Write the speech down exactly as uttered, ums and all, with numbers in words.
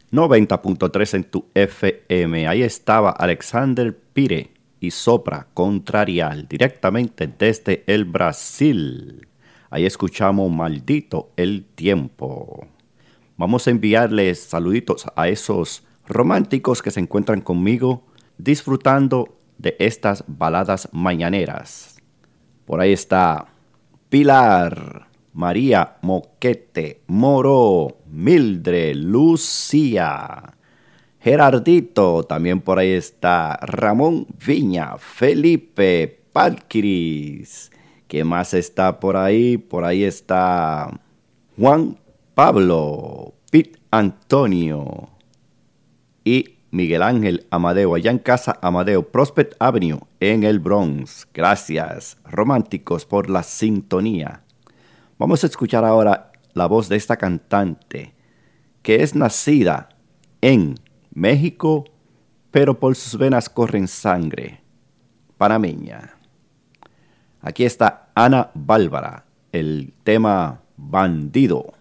noventa punto tres en tu F M. Ahí estaba Alexander Pire y Sopra Contrarial, directamente desde el Brasil. Ahí escuchamos Maldito el Tiempo. Vamos a enviarles saluditos a esos románticos que se encuentran conmigo disfrutando de estas baladas mañaneras. Por ahí está Pilar, María Moquete, Moro, Mildred, Lucía, Gerardito, también por ahí está Ramón Viña, Felipe, Palquiris. ¿Qué más está por ahí? Por ahí está Juan Pablo, Pete Antonio y Miguel Ángel Amadeo, allá en Casa Amadeo, Prospect Avenue, en el Bronx. Gracias, románticos, por la sintonía. Vamos a escuchar ahora la voz de esta cantante, que es nacida en México, pero por sus venas corren sangre panameña. Aquí está Ana Bárbara, el tema Bandido.